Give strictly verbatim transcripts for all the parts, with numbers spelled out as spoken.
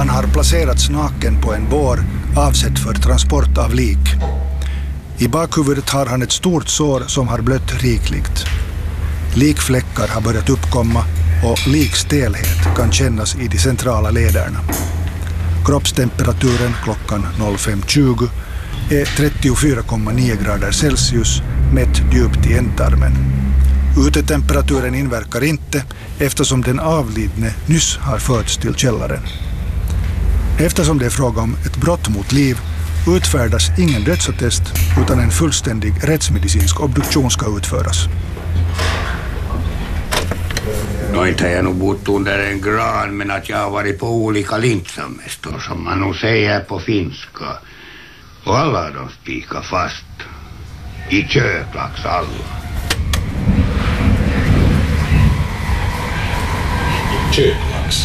Han har placerats naken på en bår avsedd för transport av lik. I bakhuvudet har han ett stort sår som har blött rikligt. Likfläckar har börjat uppkomma och likstelhet kan kännas i de centrala lederna. Kroppstemperaturen klockan fem tjugo är trettiofyra komma nio grader Celsius mätt djupt i ändtarmen. Utetemperaturen inverkar inte eftersom den avlidne nyss har förts till källaren. Eftersom det är fråga om ett brott mot liv utfärdas ingen dödsattest utan en fullständig rättsmedicinsk obduktion ska utföras. Nå, inte har jag nog bott under en gran, men att jag har varit på olika lintsammästor som man nog säger på finska. Och alla de spikar fast. I köklax alla. I köklax?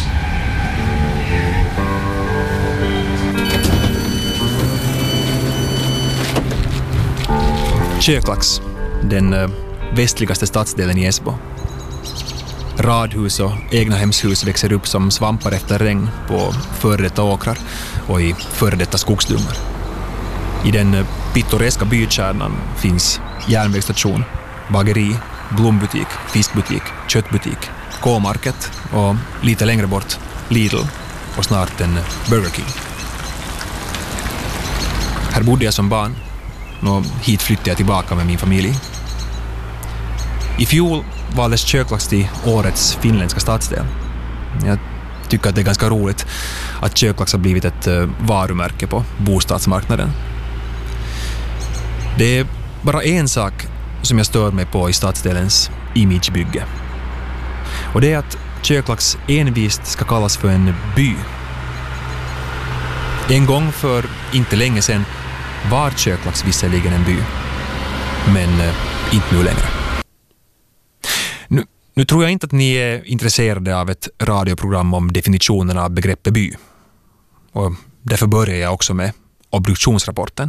Köklax, den uh, västligaste stadsdelen i Esbo. Radhus och egna hemshus växer upp som svampar efter regn på före detta åkrar och i före detta skogsdungar. I den uh, pittoreska bykärnan finns järnvägsstation, bageri, blombutik, fiskbutik, köttbutik, K-market och lite längre bort Lidl och snart en Burger King. Här bodde jag som barn. Och hit flyttade jag tillbaka med min familj. I fjol valdes Köklax till årets finländska stadsdel. Jag tycker att det är ganska roligt att Köklax har blivit ett varumärke på bostadsmarknaden. Det är bara en sak som jag stör mig på i stadsdelens imagebygge. Och det är att Köklax envist ska kallas för en by. En gång för inte länge sedan var Köklax visserligen en by, men eh, inte nu längre. Nu, nu tror jag inte att ni är intresserade av ett radioprogram om definitionerna av begreppet by. Och därför börjar jag också med obduktionsrapporten.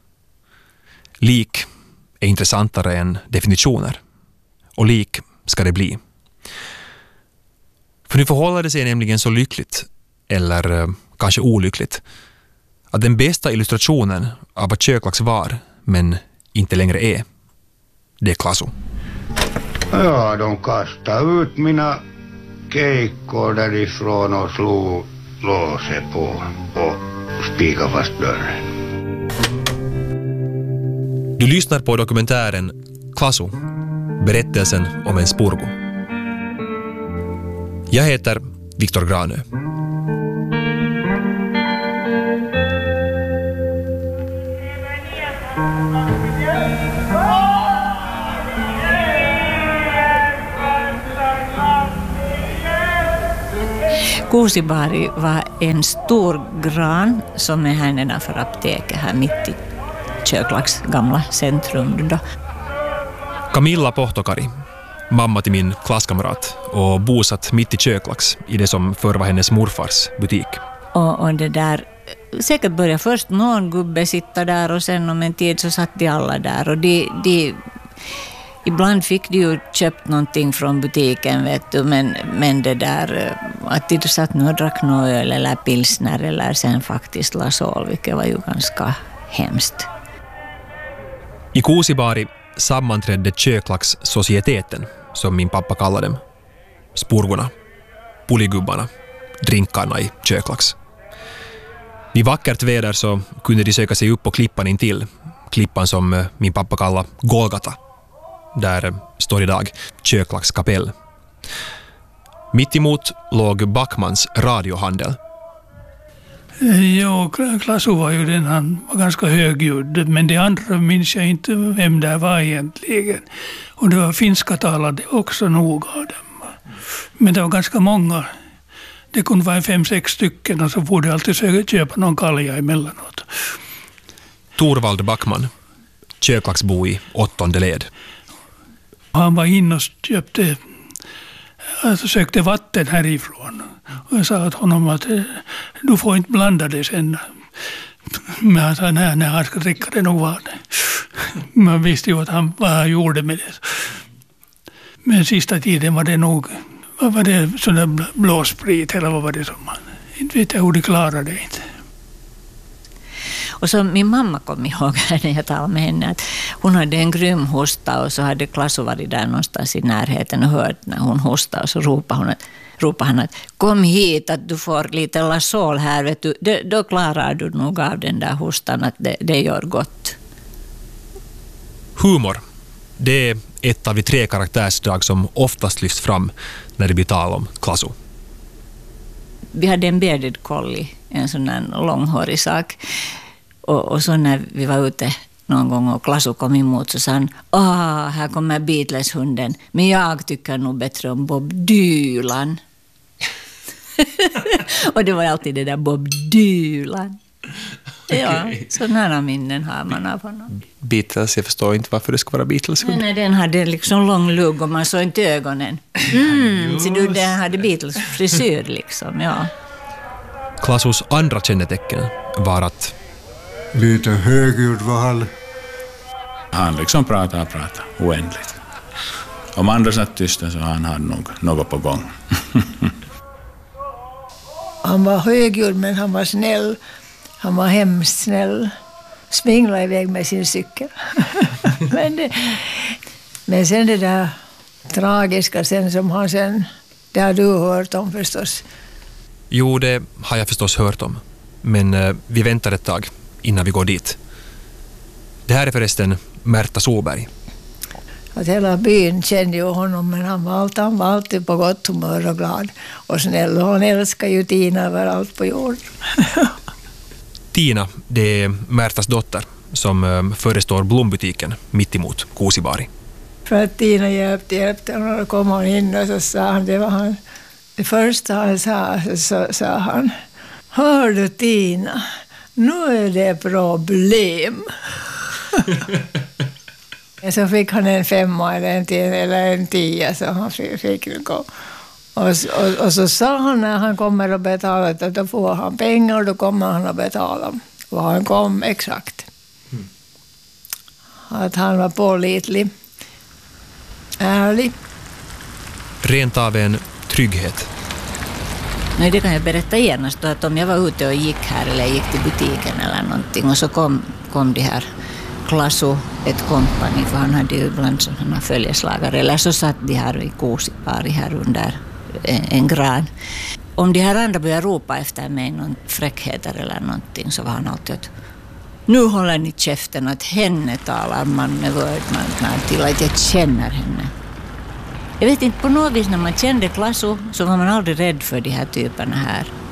Lik är intressantare än definitioner. Och lik ska det bli. För nu förhåller det sig nämligen så lyckligt, eller eh, kanske olyckligt, att den bästa illustrationen av vad Köklax var, men inte längre är, det är Klasu. Ja, de kastade ut mina keikkor därifrån och slog låset på och spikade fast dörren. Du lyssnar på dokumentären Klasu, berättelsen om en spurgo. Jag heter Viktor Granö. Kuusibaari var en stor gran som är här nedanför apoteket här mitt i Köklax gamla centrum då. Camilla Pohtokari, mamma till min klasskamrat och bosatt mitt i Köklax i det som förr var hennes morfars butik. Och, och det där, säkert började först någon gubbe sitta där och sen om en tid så satt de alla där och de, de ibland fick de ju köpt någonting från butiken, vet du, men, men det där att de satt nu och drack någon öl eller pilsner eller sen faktiskt lasol, vilket var ju ganska hemskt. I Kuusibaari sammanträdde Köklax-societeten, som min pappa kallade dem. Spurgorna, puligubbarna, drinkarna i Köklax. Vid vackert väder så kunde de söka sig upp på klippan intill, klippan som min pappa kallade Golgata. Där står idag Köklax kapell. Mitt emot låg Backmans radiohandel. Ja, Klasu var ju den, han var ganska högljudd, men det andra minns jag inte vem det var egentligen. Och det var finska talade också nog av dem. Men det var ganska många. Det kunde vara fem, sex stycken och så borde alltid söka köpa någon kalja emellanåt. Torvald Backman, Köklaxbo i åttonde led. Han var inne och köpte, alltså sökte vatten härifrån. Och jag sa åt honom att du får inte blanda det sen. Men han sa nej, nej, han ska dricka det nog var det. Man visste ju att han, vad han gjorde med det. Men sista tiden var det nog, vad var det, sån där blåsprit eller vad var det som han Inte vet jag hur de klarade det inte. Och så min mamma kom ihåg här när jag talade med henne att hon hade en grym hosta och så hade Klasu varit där någonstans i närheten och hört när hon hostade och så ropade, hon att, ropade han att kom hit att du får lite Lasol här, vet du. Då, då klarar du nog av den där hostan att det, det gör gott. Humor, det är ett av de tre karaktärsdrag som oftast lyfts fram när det blir tal om Klasu. Vi hade en bearded collie, en sån där långhårig sak. Och, och så när vi var ute någon gång och Klasu kom emot så sa han, ah, här kommer Beatles-hunden, men jag tycker nog bättre om Bob Dylan. Och det var alltid det där Bob Dylan. Ja, okay. Sådana minnen har man av honom. Beatles, jag förstår inte varför det ska vara Beatles. Nej, nej, den hade liksom lång lugg och man såg inte ögonen. Mm, så du, den hade Beatles-frisyr liksom, ja. Klasus andra kännetecken var att lite högljudd var han. Han liksom pratar och pratar oändligt. Om andra satt tysta så han hade nog något på gång. Han var högljudd men han var snäll. Han var hemskt snäll. Sminglade iväg med sin cykel. men, det, men sen det där tragiska sen som han sen, det har du hört om förstås. Jo, det har jag förstås hört om. Men eh, vi väntar ett tag innan vi går dit. Det här är förresten Märta Solberg. Att hela byn kände ju honom, men han var, alltid, han var alltid på gott humör och glad och snäll. Och hon älskar ju Tina överallt på jorden. Tina, det är Märtas dotter som eh, förestår blombutiken mitt emot Kuusibaari. För att Tina hjälpte, hjälpte honom och kom hon in och så sa han, det var han, det första han sa, så sa han, hör du Tina, nu är det problem. Så fick han en femma eller en, tio, eller en tia så han fick, fick och, och, och så sa han när han kommer att betala att då får han pengar och då kommer han att betala. Och han kom exakt. Mm. Att han var pålitlig, ärlig. Rent av en trygghet. Nej, det kan jag berätta genast då, att om jag var ute och gick här eller gick till butiken eller någonting och så kom, kom de här Klasu, ett kompani, för han hade ju ibland sådana följeslagare, eller så satt de här i Kuusibaari här under en, en gran. Om de här andra började ropa efter mig någon fräckheter eller någonting så var han alltid att nu håller ni käften, att henne talar man med vördnad till att jag känner henne. Jag vet inte, på något vis när man kände Klasu så var man aldrig rädd för de här typerna här.